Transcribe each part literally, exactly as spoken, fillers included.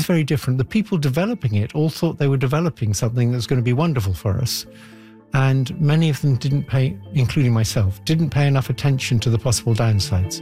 very different. The people developing it all thought they were developing something that's going to be wonderful for us. And many of them didn't pay, including myself, didn't pay enough attention to the possible downsides.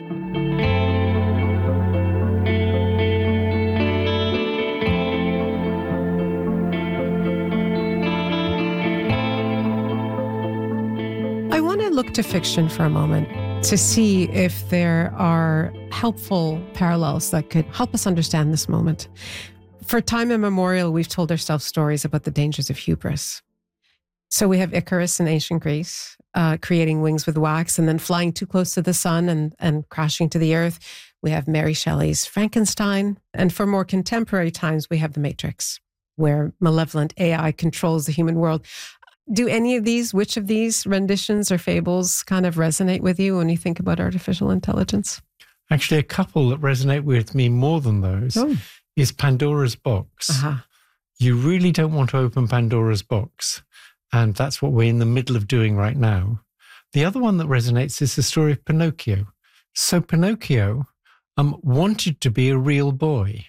I want to look to fiction for a moment to see if there are helpful parallels that could help us understand this moment. For time immemorial, we've told ourselves stories about the dangers of hubris. So we have Icarus in ancient Greece, uh, creating wings with wax and then flying too close to the sun and, and crashing to the earth. We have Mary Shelley's Frankenstein. And for more contemporary times, we have The Matrix, where malevolent A I controls the human world. Do any of these, which of these renditions or fables kind of resonate with you when you think about artificial intelligence? Actually, a couple that resonate with me more than those oh. is Pandora's Box. Uh-huh. You really don't want to open Pandora's box. And that's what we're in the middle of doing right now. The other one that resonates is the story of Pinocchio. So Pinocchio um, wanted to be a real boy.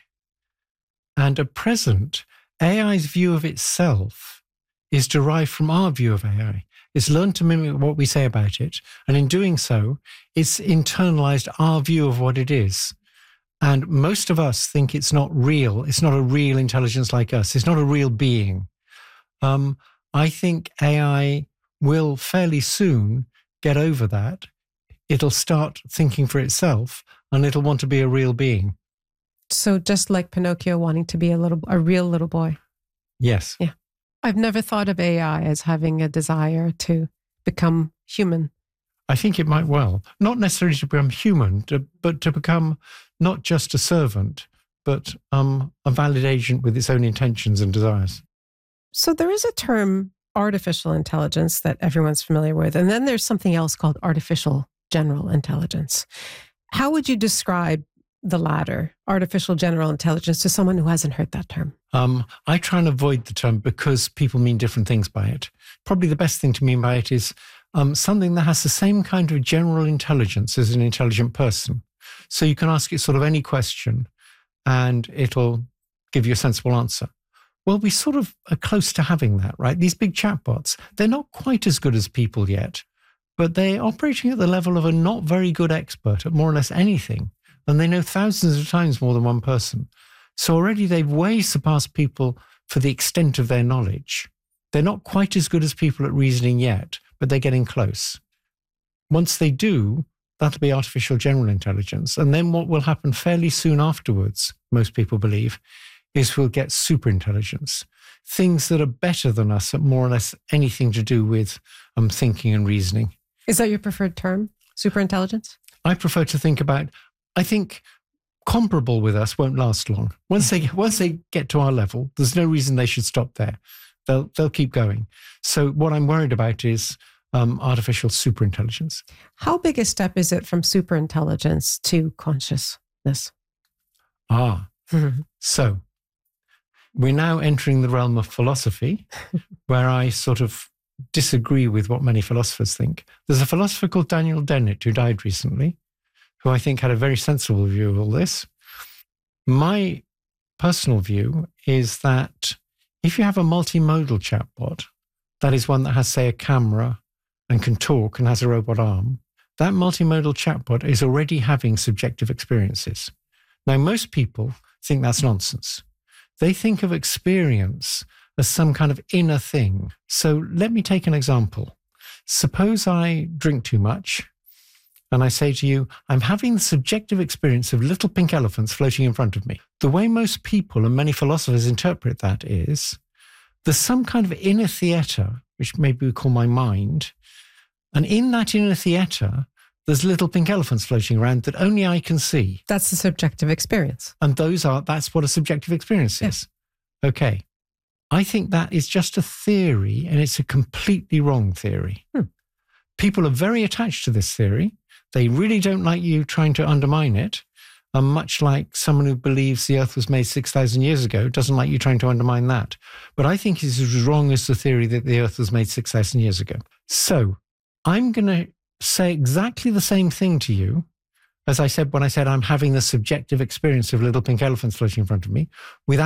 And at present, A I's view of itself is derived from our view of A I. It's learned to mimic what we say about it. And in doing so, it's internalized our view of what it is. And most of us think it's not real. It's not a real intelligence like us. It's not a real being. Um, I think A I will fairly soon get over that. It'll start thinking for itself and it'll want to be a real being. So just like Pinocchio wanting to be a little, a real little boy. Yes. Yeah. I've never thought of A I as having a desire to become human. I think it might well. Not necessarily to become human, to, but to become not just a servant, but um, a valid agent with its own intentions and desires. So there is a term, artificial intelligence, that everyone's familiar with. And then there's something else called artificial general intelligence. How would you describe the latter, artificial general intelligence, to someone who hasn't heard that term? Um, I try and avoid the term because people mean different things by it. Probably the best thing to mean by it is um, something that has the same kind of general intelligence as an intelligent person. So you can ask it sort of any question and it'll give you a sensible answer. Well, we sort of are close to having that, right? These big chatbots, they're not quite as good as people yet, but they're operating at the level of a not very good expert at more or less anything. And they know thousands of times more than one person. So already they've way surpassed people for the extent of their knowledge. They're not quite as good as people at reasoning yet, but they're getting close. Once they do, that'll be artificial general intelligence. And then what will happen fairly soon afterwards, most people believe, is we'll get superintelligence. Things that are better than us at more or less anything to do with um, thinking and reasoning. Is that your preferred term, superintelligence? I prefer to think about, I think comparable with us won't last long. Once they once they get to our level, there's no reason they should stop there. They'll they'll keep going. So what I'm worried about is um, artificial superintelligence. How big a step is it from superintelligence to consciousness? Ah, mm-hmm. So we're now entering the realm of philosophy, where I sort of disagree with what many philosophers think. There's a philosopher called Daniel Dennett who died recently, who I think had a very sensible view of all this. My personal view is that if you have a multimodal chatbot, that is one that has, say, a camera and can talk and has a robot arm, that multimodal chatbot is already having subjective experiences. Now, most people think that's nonsense. They think of experience as some kind of inner thing. So let me take an example. Suppose I drink too much, and I say to you, I'm having the subjective experience of little pink elephants floating in front of me. The way most people and many philosophers interpret that is there's some kind of inner theatre, which maybe we call my mind. And in that inner theatre, there's little pink elephants floating around that only I can see. That's the subjective experience. And those are, that's what a subjective experience is. Yeah. Okay. I think that is just a theory, and it's a completely wrong theory. Hmm. People are very attached to this theory. They really don't like you trying to undermine it. And much like someone who believes the earth was made six thousand years ago doesn't like you trying to undermine that. But I think it's as wrong as the theory that the earth was made six thousand years ago. So I'm going to say exactly the same thing to you as I said when I said I'm having the subjective experience of little pink elephants floating in front of me, without